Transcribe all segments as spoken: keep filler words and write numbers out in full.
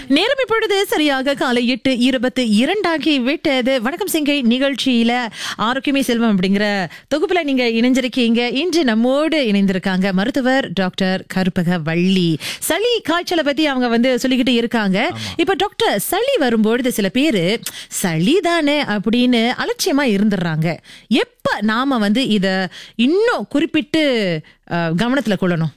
நேரம் இப்பொழுது சரியாக காலை எட்டு இருபத்தி இரண்டாகி விட்டது. வணக்கம் சிங்கை நிகழ்ச்சியில ஆரோக்கியமே செல்வம் அப்படிங்கிற தொகுப்புல நீங்க இணைஞ்சிருக்கீங்க. இன்று நம்மோடு இணைந்திருக்காங்க மருத்துவர் டாக்டர் கருப்பக வள்ளி. சளி காய்ச்சலை பத்தி அவங்க வந்து சொல்லிக்கிட்டு இருக்காங்க. இப்ப டாக்டர், சளி வரும்பொழுது சில பேரு சளி தானே அப்படின்னு அலட்சியமா இருந்துடுறாங்க. எப்ப நாம வந்து இத இன்னும் குறிப்பிட்டு அஹ், கவனத்துல கொள்ளணும்?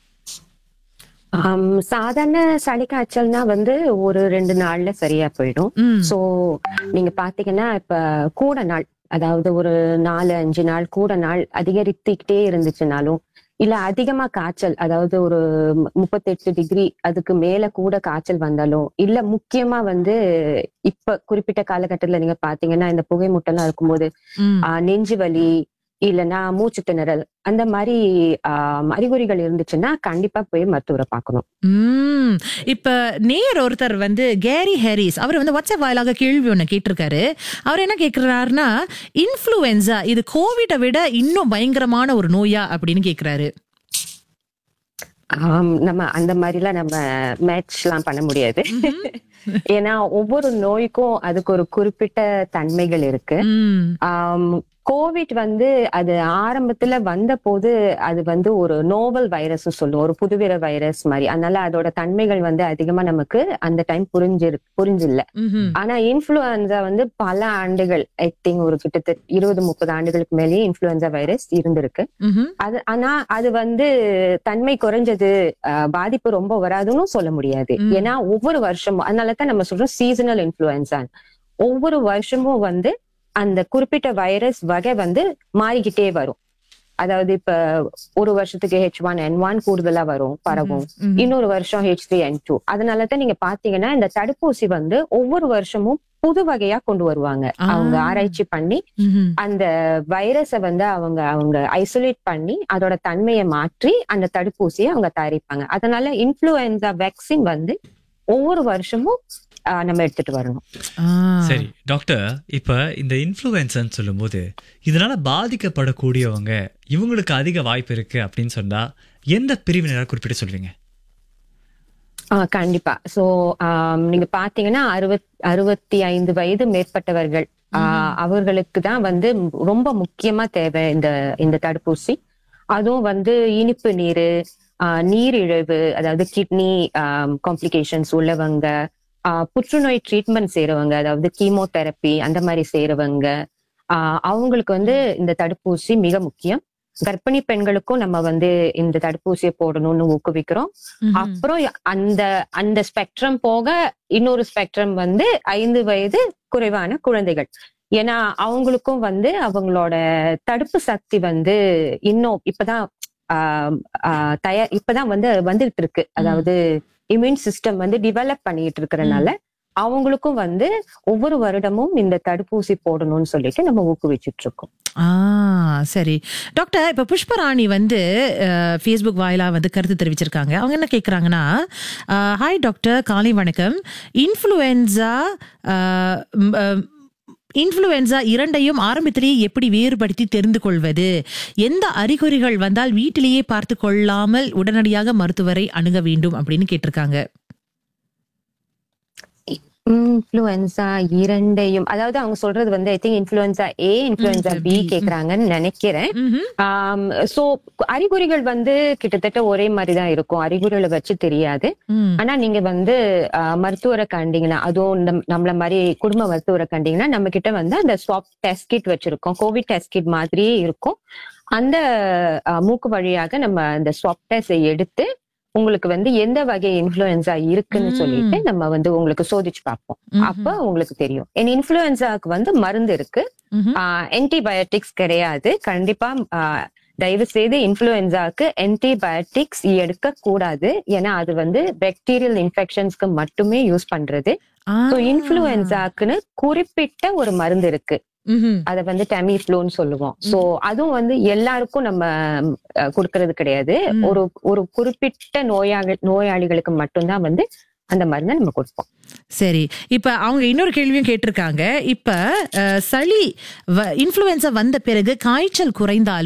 ஆம், சாதாரண சளி காய்ச்சல்னா வந்து ஒரு ரெண்டு நாள்ல சரியா போயிடும். சோ நீங்க பாத்தீங்கன்னா இப்ப கூட நாள், அதாவது ஒரு நாலு அஞ்சு நாள் கூட நாள் அதிகரித்துக்கிட்டே இருந்துச்சுனாலும், இல்ல அதிகமா காய்ச்சல், அதாவது ஒரு முப்பத்தெட்டு டிகிரி அதுக்கு மேல கூட காய்ச்சல் வந்தாலும், இல்ல முக்கியமா வந்து இப்ப குறிப்பிட்ட காலகட்டத்துல நீங்க பாத்தீங்கன்னா இந்த புகை மூட்டெல்லாம் இருக்கும்போது ஆஹ் நெஞ்சு வலி இல்லைன்னா மூச்சு திணறல் அந்த மாதிரி ஆஹ் அறிகுறிகள் இருந்துச்சுன்னா கண்டிப்பா போய் மருத்துவரை பார்க்கணும். உம் இப்ப நேர் ஒருத்தர் வந்து கேரி ஹாரிஸ், அவர் வந்து வாட்ஸ்அப் வாயிலாக கேள்வி ஒண்ணு கேட்டிருக்காரு. அவர் என்ன கேக்குறாருன்னா, இன்ஃப்ளூயன்சா இது கோவிட விட இன்னும் பயங்கரமான ஒரு நோயா அப்படின்னு கேக்குறாரு. ஆஹ் நம்ம அந்த மாதிரிலாம் நம்ம மேட்ச் எல்லாம் பண்ண முடியாது. ஏன்னா ஒவ்வொரு நோய்க்கும் அதுக்கு ஒரு குறிப்பிட்ட தன்மைகள் இருக்கு. ஆஹ் கோவிட் வந்து அது ஆரம்பத்துல வந்த போது அது வந்து ஒரு நோவல் வைரஸ் சொல்லுவோம், ஒரு புதுவிர வைரஸ் மாதிரி. அதனால அதோட தன்மைகள் வந்து அதிகமா நமக்கு அந்த டைம் புரிஞ்சிரு புரிஞ்சில்ல. ஆனா இன்ஃப்ளூயன்சா வந்து பல ஆண்டுகள், ஐ திங்க் ஒரு கிட்டத்தட்ட இருபது முப்பது ஆண்டுகளுக்கு மேலேயே இன்ஃப்ளூயன்சா வைரஸ் இருந்திருக்கு. அது ஆனா அது வந்து தன்மை குறைஞ்சது, பாதிப்பு ரொம்ப வராதுன்னு சொல்ல முடியாது. ஏன்னா ஒவ்வொரு வருஷமும், அதனாலதான் நம்ம சொல்றோம் சீசனல் இன்ஃப்ளூயன்சா. ஒவ்வொரு வருஷமும் வந்து அந்த குறிப்பிட்ட வைரஸ் வகை வந்து மாறிக்கிட்டே வரும். அதாவது இப்ப ஒரு வருஷத்துக்கு ஹெச் ஒன் என் ஒன் கூடுதலா வரும், பரவும். இன்னொரு வருஷம் ஹெச் த்ரீ என் டூ. அதனாலதான் நீங்க பாத்தீங்கன்னா இந்த தடுப்பூசி வந்து ஒவ்வொரு வருஷமும் புது வகையா கொண்டு வருவாங்க. அவங்க ஆராய்ச்சி பண்ணி அந்த வைரஸ வந்து அவங்க அவங்க ஐசோலேட் பண்ணி அதோட தன்மையை மாற்றி அந்த தடுப்பூசியை அவங்க தயாரிப்பாங்க. அதனால இன்ஃப்ளூயன்சா வேக்சின் வந்து ஒவ்வொரு வருஷமும் நம்ம எடுத்துட்டு வரணும். சரி டாக்டர், இப்ப இந்த இன்ஃப்ளூயன்ஸான்னு சொல்லும் போது இதனால பாதிக்கப்படக்கூடியவங்க இவங்களுக்கு அதிக வாய்ப்பு இருக்கு அப்படின்னு சொன்னா எந்த பிரிவினரை குறிப்பிட்டு சொல்வீங்க? ஆஹ் கண்டிப்பா. சோ ஆஹ் நீங்க பாத்தீங்கன்னா அறுபத் அறுபத்தி ஐந்து வயது மேற்பட்டவர்கள், ஆஹ் அவர்களுக்கு தான் வந்து ரொம்ப முக்கியமா தேவை இந்த இந்த தடுப்பூசி. அதுவும் வந்து இனிப்பு நீரு, ஆஹ் நீரிழிவு, அதாவது கிட்னி காம்ப்ளிகேஷன்ஸ் உள்ளவங்க, ஆஹ் புற்றுநோய் ட்ரீட்மெண்ட் செய்யறவங்க, அதாவது கீமோதெரப்பி அந்த மாதிரி செய்யறவங்க, ஆஹ் அவங்களுக்கு வந்து இந்த தடுப்பூசி மிக முக்கியம். கர்ப்பிணி பெண்களுக்கும் நம்ம வந்து இந்த தடுப்பூசியை போடணும்னு ஊக்குவிக்கிறோம். அப்புறம் அந்த அந்த ஸ்பெக்ட்ரம் போக இன்னொரு ஸ்பெக்ட்ரம் வந்து ஐந்து வயது குறைவான குழந்தைகள். ஏன்னா அவங்களுக்கும் வந்து அவங்களோட தடுப்பு சக்தி வந்து இன்னும் இப்பதான் ஆஹ் ஆஹ் தயார் இப்பதான் வந்து வந்துட்டு இருக்கு. அதாவது இம்யூன் சிஸ்டம் வந்து டெவலப் பண்ணிட்டு இருக்கிறதுனால அவங்களுக்கும் வந்து ஒவ்வொரு வருடமும் இந்த தடுப்பூசி போடணும்னு சொல்லிட்டு நம்ம ஊக்குவிச்சுட்டு இருக்கோம். ஆஹ் சரி டாக்டர், இப்ப புஷ்பராணி வந்து ஃபேஸ்புக் வாயிலா வந்து கருத்து தெரிவிச்சிருக்காங்க. அவங்க என்ன கேக்குறாங்கன்னா, ஹாய் டாக்டர், காலை வணக்கம். இன்ஃப்ளூயன்சா இன்ஃப்ளூயன்சா இரண்டையும் ஆரம்பத்திலேயே எப்படி வேறுபடுத்தி தெரிந்து கொள்வது? எந்த அறிகுறிகள் வந்தால் வீட்டிலேயே பார்த்து கொள்ளாமல் உடனடியாக மருத்துவரை அணுக வேண்டும் அப்படின்னு கேட்டிருக்காங்க. இன்ஃப்ளூயன்சா இரண்டையும், அதாவது அவங்க சொல்றது வந்து I think influenza A, influenza B கேக்குறாங்கன்னு நினைக்கிறேன். சோ அறிகுறிகள் வந்து கிட்டத்தட்ட ஒரே மாதிரிதான் இருக்கும், அறிகுறிகளை வச்சு தெரியாது. ஆனா நீங்க வந்து மருத்துவரை கண்டீங்கன்னா, அதுவும் நம்மள மாதிரி குடும்ப மருத்துவரை கண்டீங்கன்னா நம்ம கிட்ட வந்து அந்த ஸ்வாப் டெஸ்ட் கிட் வச்சிருக்கோம். கோவிட் டெஸ்ட் கிட் மாதிரியே இருக்கும். அந்த மூக்கு வழியாக நம்ம அந்த ஸ்வாப் டெஸ்ட் எடுத்து உங்களுக்கு வந்து எந்த வகை இன்ஃப்ளூயன்சா இருக்குன்னு சொல்லிட்டு நம்ம வந்து உங்களுக்கு சோதிச்சு பார்ப்போம். அப்ப உங்களுக்கு தெரியும். இன்ஃப்ளூயன்சாக்கு வந்து மருந்து இருக்கு, ஆன்டிபயோட்டிக்ஸ் கிடையாது. கண்டிப்பா தயவு செய்து இன்ஃப்ளூயன்சாக்கு ஆன்டிபயோட்டிக்ஸ் எடுக்க கூடாது. ஏன்னா அது வந்து பாக்டீரியல் இன்ஃபெக்ஷன்ஸ்க்கு மட்டுமே யூஸ் பண்றது. இன்ஃப்ளூயன்சாக்குன்னு குறிப்பிட்ட ஒரு மருந்து இருக்கு, அத வந்து டெமிஃப்ளூன்னு சொல்லுவோம். சோ அதுவும் வந்து எல்லாருக்கும் நம்ம கொடுக்கறது கிடையாது. ஒரு ஒரு குறிப்பிட்ட நோயாளி நோயாளிகளுக்கு மட்டும்தான் வந்து அந்த மருந்தை நம்ம கொடுப்போம். சரி, இப்ப அவங்க இன்னொரு கேள்வியும் கேட்டிருக்காங்க. இப்ப சளி இன்ஃப்ளூயன்சா வந்த பிறகு காய்ச்சல் குறைந்தாலும்